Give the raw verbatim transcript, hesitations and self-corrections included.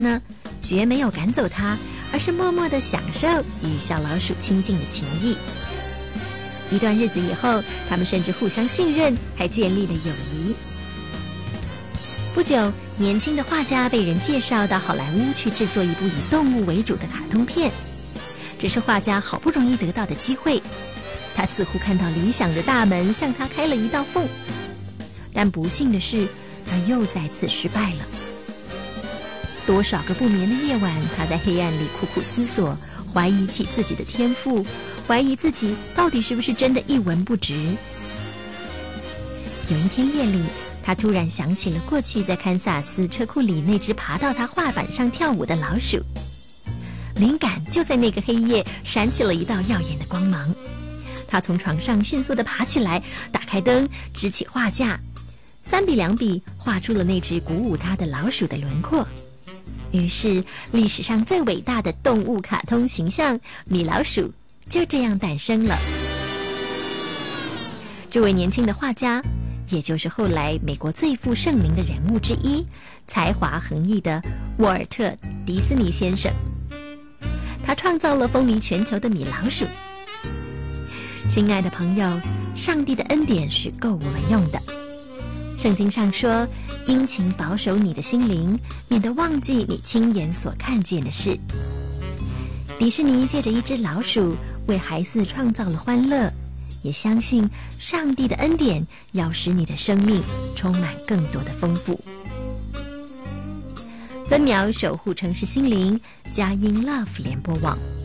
呢，绝没有赶走它，而是默默地享受与小老鼠亲近的情谊。一段日子以后，他们甚至互相信任，还建立了友谊。不久，年轻的画家被人介绍到好莱坞去制作一部以动物为主的卡通片，这是画家好不容易得到的机会。他似乎看到理想的大门向他开了一道缝，但不幸的是，他又再次失败了。多少个不眠的夜晚，他在黑暗里苦苦思索，怀疑起自己的天赋，怀疑自己到底是不是真的一文不值。有一天夜里，他突然想起了过去在堪萨斯车库里那只爬到他画板上跳舞的老鼠，灵感就在那个黑夜闪起了一道耀眼的光芒。他从床上迅速地爬起来，打开灯，支起画架，三笔两笔画出了那只鼓舞他的老鼠的轮廓。于是，历史上最伟大的动物卡通形象米老鼠就这样诞生了。这位年轻的画家，也就是后来美国最负盛名的人物之一，才华横溢的沃尔特·迪斯尼先生。他创造了风靡全球的米老鼠。亲爱的朋友，上帝的恩典是够我们用的。圣经上说，殷勤保守你的心灵，免得忘记你亲眼所看见的事。迪士尼借着一只老鼠为孩子创造了欢乐，也相信上帝的恩典要使你的生命充满更多的丰富。分秒守护城市心灵，佳音 Love 联播网。